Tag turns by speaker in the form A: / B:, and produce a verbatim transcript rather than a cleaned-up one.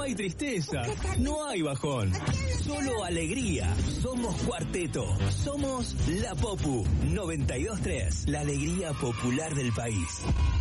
A: hay tristeza, no hay bajón, solo alegría. Somos Cuarteto, somos La Popu noventa y dos tres, la alegría popular del país.